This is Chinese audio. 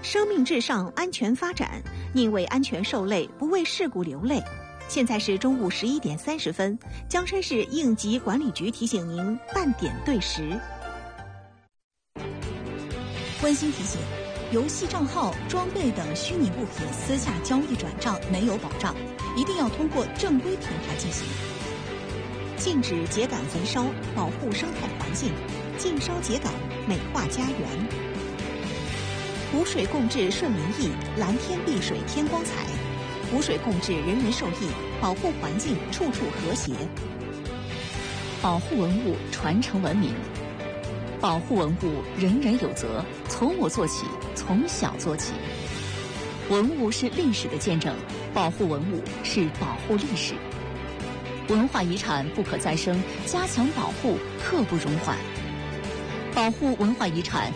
生命至上，安全发展，宁为安全受累，不为事故流泪。现在是中午11点30分，江山市应急管理局提醒您半点对时。温馨提醒：游戏账号、装备等虚拟物品私下交易转账没有保障，一定要通过正规平台进行。禁止秸秆焚烧，保护生态环境；禁烧秸秆，美化家园。湖水共治顺民意，蓝天碧水天光彩。湖水共治，人人受益，保护环境，处处和谐。 保护文物，传承文明。保护文物，人人有责，从我做起，从小做起。文物是历史的见证，保护文物是保护历史。文化遗产不可再生，加强保护刻不容缓。保护文化遗产